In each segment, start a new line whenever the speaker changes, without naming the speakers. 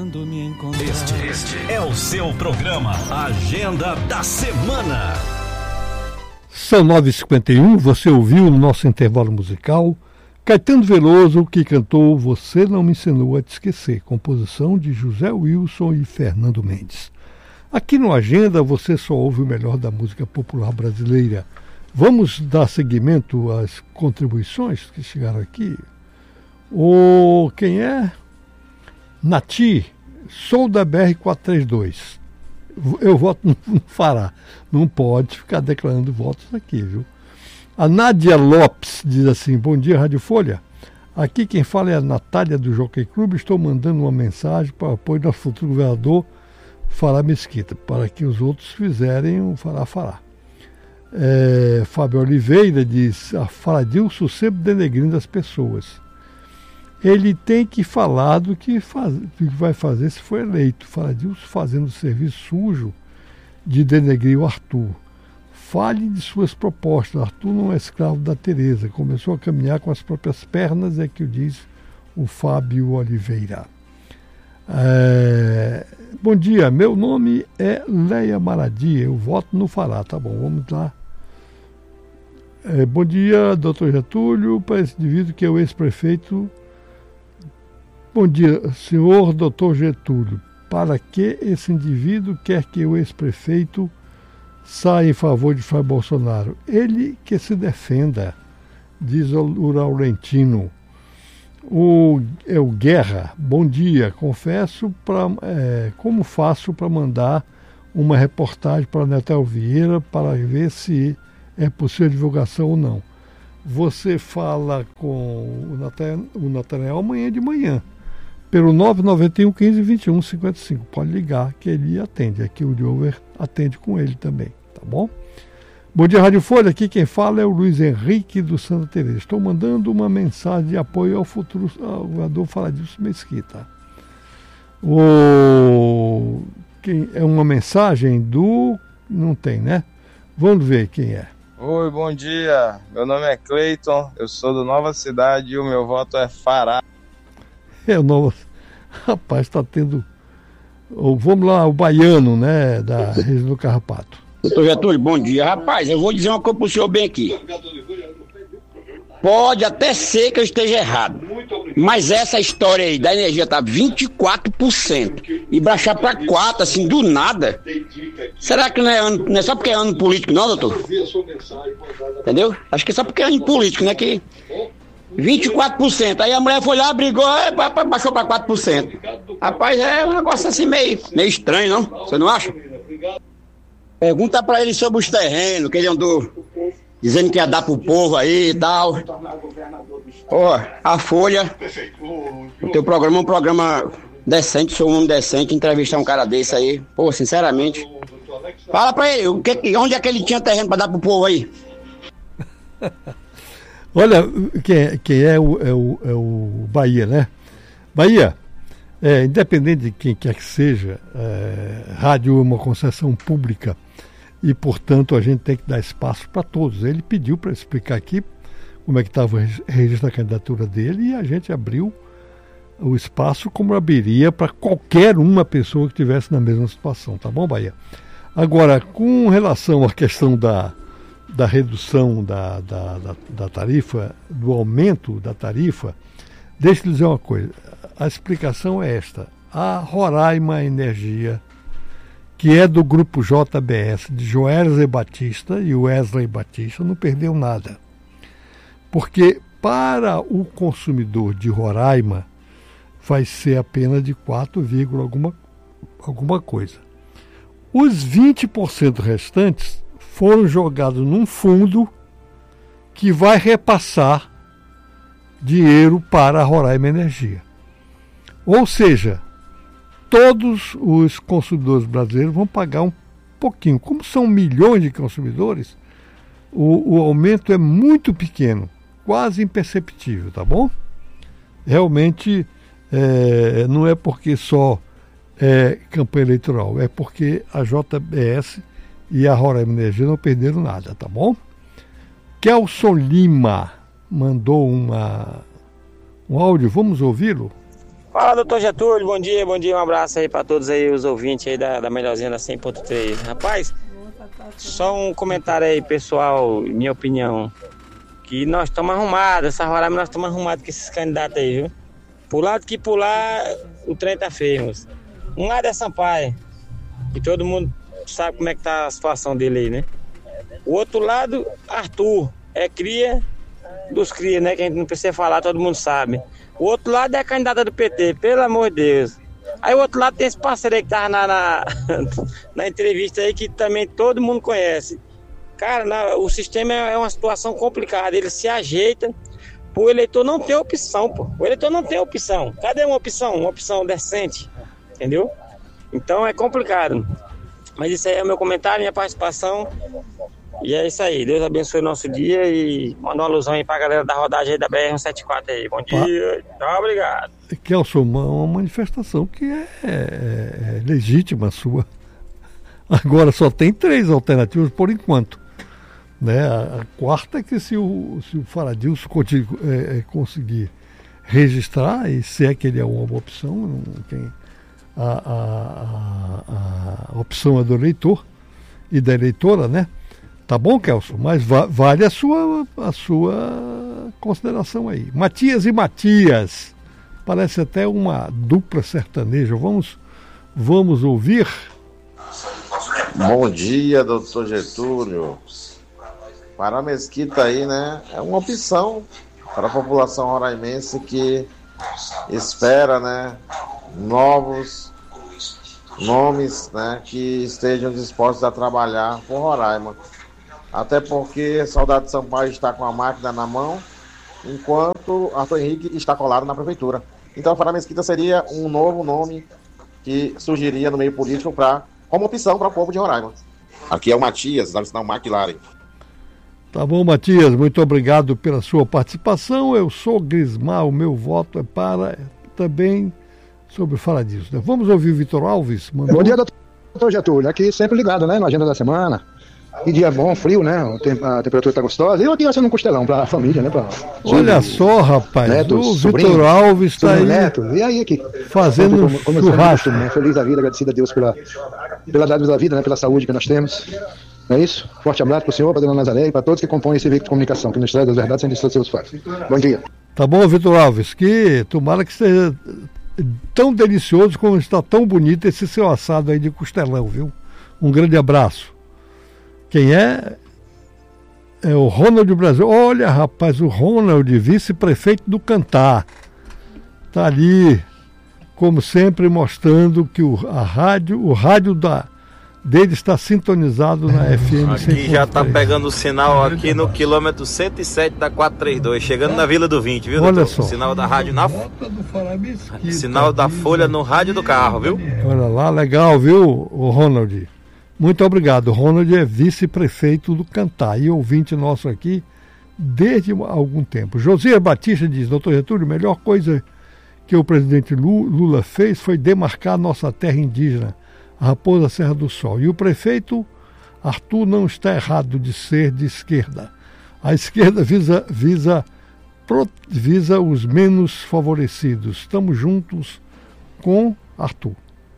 quando me encontrar.
Este é o seu programa Agenda da Semana.
São 9h51, você ouviu no nosso intervalo musical Caetano Veloso, que cantou Você Não Me Ensinou a Te Esquecer, composição de José Wilson e Fernando Mendes. Aqui no Agenda você só ouve o melhor da música popular brasileira. Vamos dar seguimento às contribuições que chegaram aqui. Quem é? Nati, sou da BR-432. Eu voto no Fará. Não pode ficar declarando votos aqui, viu? A Nádia Lopes diz assim: bom dia, Rádio Folha. Aqui quem fala é a Natália do Jockey Club. Estou mandando uma mensagem para o apoio do futuro governador Fará Mesquita, para que os outros fizerem o Fará. Fábio Oliveira diz: a Faradilson sempre denegrindo as pessoas. Ele tem que falar do que vai fazer se for eleito. Faradilson fazendo serviço sujo de denegrir o Arthur. Fale de suas propostas. Arthur não é escravo da Tereza. Começou a caminhar com as próprias pernas, é que o diz o Fábio Oliveira. Bom dia, meu nome é Leia Maradia, eu voto no Fará. Tá bom, vamos lá. Bom dia, doutor Getúlio, para esse indivíduo que é o ex-prefeito. Bom dia, senhor doutor Getúlio. Para que esse indivíduo quer que o ex-prefeito saia em favor de Flávio Bolsonaro? Ele que se defenda, diz o Laurentino. O Guerra, bom dia. Confesso como faço para mandar uma reportagem para Netel Vieira para ver se é possível divulgação ou não. Você fala com o Natanael amanhã de manhã, pelo 991 15 21 55. Pode ligar que ele atende. Aqui o Diover atende com ele também, tá bom? Bom dia, Rádio Folha. Aqui quem fala é o Luiz Henrique do Santa Teresa. Estou mandando uma mensagem de apoio ao futuro governador Faradilson Mesquita. É uma mensagem do... Não tem, né? Vamos ver quem é.
Oi, bom dia. Meu nome é Cleiton, eu sou do Nova Cidade e o meu voto é Fará.
Rapaz, está tendo... Vamos lá, o baiano, né, da região do Carrapato.
Doutor Getúlio, bom dia. Rapaz, eu vou dizer uma coisa pro senhor bem aqui. Pode até ser que eu esteja errado, mas essa história aí da energia tá 24% e baixar para 4%, assim, do nada. Será que não é só porque é ano político, não, doutor? Entendeu? Acho que é só porque é ano político, né? Que 24%. Aí a mulher foi lá, brigou, baixou para 4%. Rapaz, é um negócio assim meio estranho, não? Você não acha? Pergunta pra ele sobre os terrenos, que ele andou dizendo que ia dar pro povo aí e tal. A Folha, o teu programa é um programa decente, sou um homem decente, entrevistar um cara desse aí. Sinceramente. Fala pra ele, onde é que ele tinha terreno pra dar pro povo aí?
Olha, quem é o Bahia, né? Bahia, independente de quem quer que seja, rádio é uma concessão pública e, portanto, a gente tem que dar espaço para todos. Ele pediu para explicar aqui como é que estava o registro da candidatura dele e a gente abriu o espaço como abriria para qualquer uma pessoa que estivesse na mesma situação, tá bom, Bahia? Agora, com relação à questão da redução da tarifa, do aumento da tarifa, deixa eu dizer uma coisa. A explicação é esta. A Roraima Energia, que é do grupo JBS, de Joesley Batista e Wesley Batista, não perdeu nada. Porque para o consumidor de Roraima vai ser apenas de 4, alguma coisa. Os 20% restantes foram jogados num fundo que vai repassar dinheiro para a Roraima Energia. Ou seja, todos os consumidores brasileiros vão pagar um pouquinho. Como são milhões de consumidores, o aumento é muito pequeno, quase imperceptível, tá bom? Realmente não é porque só é campanha eleitoral, é porque a JBS e a Roraima Energia não perderam nada, tá bom? Kelson Lima mandou um áudio, vamos ouvi-lo?
Fala, doutor Getúlio, bom dia, um abraço aí pra todos aí, os ouvintes aí da Melhorzinha da 100.3. Rapaz, só um comentário aí, pessoal, minha opinião, que nós estamos arrumados, essa Roraima nós estamos arrumados com esses candidatos aí, viu? Pro lado que pular, o trem tá feio, moço. Um lado é Sampaio, e todo mundo sabe como é que tá a situação dele aí, né? O outro lado, Arthur, é cria dos cria, né? Que a gente não precisa falar, todo mundo sabe. O outro lado é a candidata do PT, pelo amor de Deus. Aí o outro lado tem esse parceiro aí que tava na entrevista aí, que também todo mundo conhece. Cara, o sistema é uma situação complicada, ele se ajeita pro eleitor não ter opção, pô. O eleitor não tem opção. Cadê uma opção decente? Entendeu? Então é complicado. Mas isso aí é o meu comentário, minha participação. E é isso aí. Deus abençoe o nosso dia e manda uma alusão aí pra galera da rodagem aí da BR-174 aí. Bom dia. Tchau, obrigado.
Kelson, uma manifestação que é legítima sua. Agora só tem 3 alternativas por enquanto. Né? A quarta é que se o Faradilson conseguir registrar, e se é que ele é uma boa opção, a opção é do eleitor e da eleitora, né? Tá bom, Kelson? Mas vale a sua consideração aí. Matias e Matias. Parece até uma dupla sertaneja. Vamos ouvir?
Bom dia, doutor Getúlio. Para a Mesquita aí, né? É uma opção para a população roraimense que espera, né? Novos nomes, né? Que estejam dispostos a trabalhar por Roraima. Até porque Saudade Sampaio está com a máquina na mão, enquanto Arthur Henrique está colado na prefeitura. Então, Fará Mesquita seria um novo nome que surgiria no meio político como opção para o povo de Roraima. Aqui é o Matias, da Sinal McLaren.
Tá bom, Matias, muito obrigado pela sua participação. Eu sou Grismar, o meu voto é para também sobre falar disso. Né? Vamos ouvir o Vitor Alves.
Bom dia, doutor Getúlio. Aqui sempre ligado, né, na agenda da semana. Que dia bom, frio, né? A temperatura está gostosa. E eu aqui assando um costelão para a família, né?
Olha só, rapaz.
Netos,
o
sobrinho,
Vitor Alves está aí.
Neto. E aí, aqui?
Fazendo churrasco.
Né? Feliz da vida, agradecido a Deus pela dádiva da vida, né? Pela saúde que nós temos. Não é isso? Forte abraço para o senhor, para a dona Nazaré e para todos que compõem esse veículo de comunicação, que nos traz as verdades sem distorcer seus fatos. Bom dia.
Tá bom, Vitor Alves, que tomara que seja tão delicioso como está tão bonito esse seu assado aí de costelão, viu? Um grande abraço. Quem é? É o Ronald Brasil. Olha, rapaz, o Ronald, vice-prefeito do Cantar. Tá ali, como sempre, mostrando que o rádio dele está sintonizado na FM.
Aqui já está pegando o sinal aqui no quilômetro 107 da 432, chegando na Vila do 20, viu,
Olha
doutor?
só.
Sinal da rádio sinal da Folha no rádio do carro, viu?
Olha lá, legal, viu, o Ronald? Muito obrigado. O Ronald é vice-prefeito do Cantar e ouvinte nosso aqui desde algum tempo. Josias Batista diz: doutor Getúlio, a melhor coisa que o presidente Lula fez foi demarcar nossa terra indígena, a Raposa Serra do Sol. E o prefeito Arthur não está errado de ser de esquerda. A esquerda visa os menos favorecidos. Estamos juntos com Arthur.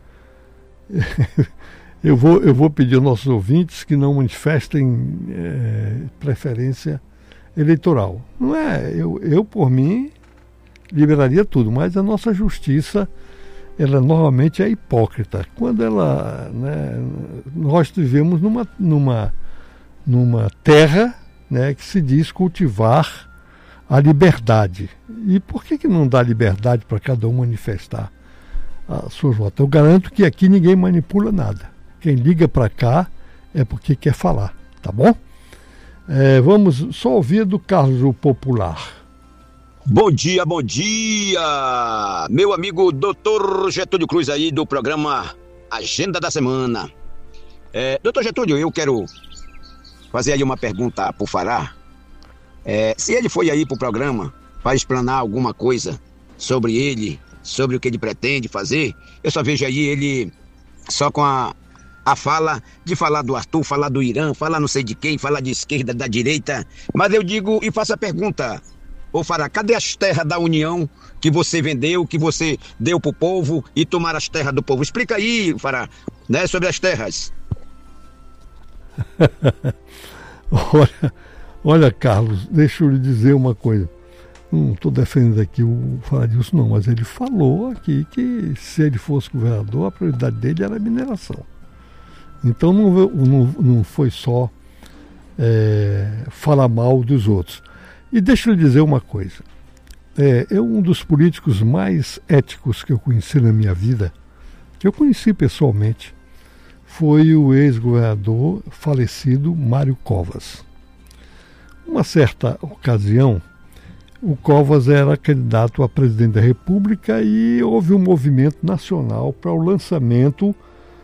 Eu vou pedir aos nossos ouvintes que não manifestem preferência eleitoral. Não é, eu por mim liberaria tudo, mas a nossa justiça, ela normalmente é hipócrita. Quando ela, né, nós vivemos numa terra, né, que se diz cultivar a liberdade. E por que não dá liberdade para cada um manifestar as suas votos? Eu garanto que aqui ninguém manipula nada. Quem liga para cá é porque quer falar, tá bom? Vamos só ouvir do Carlos, o Popular.
Bom dia, meu amigo Dr. Getúlio Cruz aí do programa Agenda da Semana. Dr. Getúlio, eu quero fazer aí uma pergunta pro Fará. Se ele foi aí pro programa para explanar alguma coisa sobre ele, sobre o que ele pretende fazer, eu só vejo aí ele só com a fala de falar do Arthur, falar do Irã, falar não sei de quem, falar de esquerda, da direita. Mas eu digo e faço a pergunta:
Ô Fará, cadê as terras da União que você vendeu, que você deu pro povo e tomaram as terras do povo? Explica aí, Fará, né, sobre as terras.
Olha, Carlos, deixa eu lhe dizer uma coisa. Não estou defendendo aqui o Faradilson, não, mas ele falou aqui que se ele fosse governador, a prioridade dele era a mineração. Então não foi só falar mal dos outros. E deixa eu lhe dizer uma coisa. Um dos políticos mais éticos que eu conheci na minha vida, que eu conheci pessoalmente, foi o ex-governador falecido Mário Covas. Uma certa ocasião, o Covas era candidato a presidente da República e houve um movimento nacional para o lançamento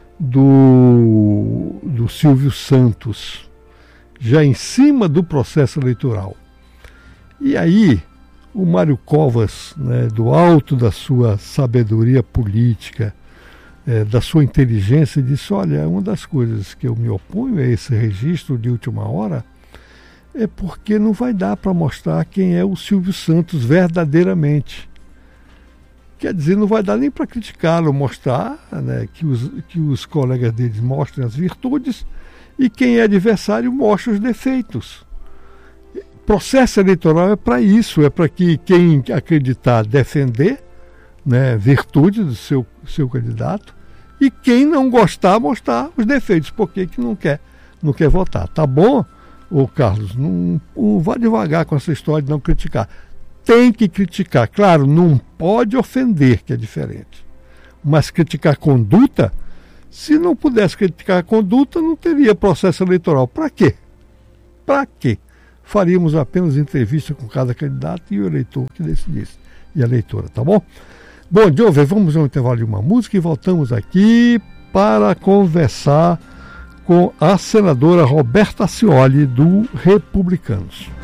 do Silvio Santos, já em cima do processo eleitoral. E aí, o Mário Covas, né, do alto da sua sabedoria política, da sua inteligência, disse: olha, uma das coisas que eu me oponho a esse registro de última hora é porque não vai dar para mostrar quem é o Silvio Santos verdadeiramente. Quer dizer, não vai dar nem para criticá-lo, mostrar, né, que os colegas deles mostrem as virtudes e quem é adversário mostra os defeitos. Processo eleitoral é para isso, é para que quem acreditar defender, né, virtude do seu candidato, e quem não gostar mostrar os defeitos, porque que não quer votar. Tá bom, ô Carlos? Não vá devagar com essa história de não criticar. Tem que criticar, claro, não pode ofender, que é diferente. Mas criticar conduta, se não pudesse criticar conduta, não teria processo eleitoral. Para quê? Para quê? Faríamos apenas entrevista com cada candidato e o eleitor que decidisse. E a eleitora, tá bom? Bom, Jovem, vamos ao intervalo de uma música e voltamos aqui para conversar com a senadora Roberta Cioli, do Republicanos.